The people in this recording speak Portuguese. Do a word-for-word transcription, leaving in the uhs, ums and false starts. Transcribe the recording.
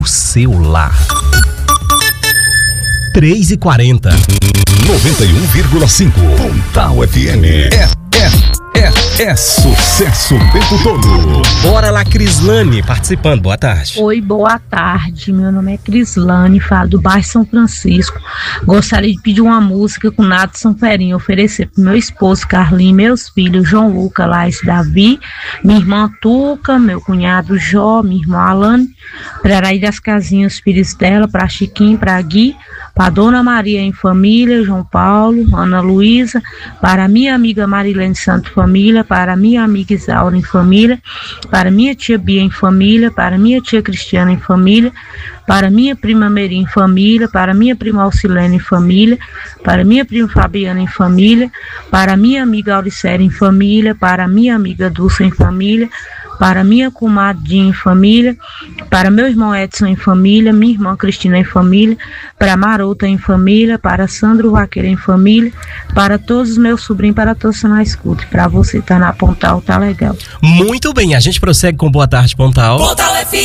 seu lar. três e quarenta. noventa e um vírgula cinco. Pontal F M. É, é, é, é sucesso o tempo todo. Bora lá, Crislane, participando. Boa tarde. Oi, boa tarde. Meu nome é Crislane, falo do bairro São Francisco. Gostaria de pedir uma música com Nato Sanferim, oferecer pro meu esposo Carlinhos, meus filhos João Luca, Laís, Davi, minha irmã Tuca, meu cunhado Jó, minha irmã Alane, para Araí das Casinhas, os filhos dela, para Chiquinho, para Gui, para Dona Maria em família, João Paulo, Ana Luísa, para minha amiga Marilene Santo Família, para minha amiga Isaura em família, para minha tia Bia em família, para minha tia Cristiana em família, para minha prima Meri em família, para minha prima Alcilene em família, para minha prima Fabiana em família, para minha amiga Auricélia em família, para minha amiga Dulce em família, para minha comadinha em família, para meu irmão Edson em família, minha irmã Cristina em família, para Marota em família, para Sandro Vaqueiro em família, para todos os meus sobrinhos, para todos que na escuta. Para você que tá na Pontal, tá legal. Muito bem, a gente prossegue com Boa Tarde, Pontal. Pontal F M.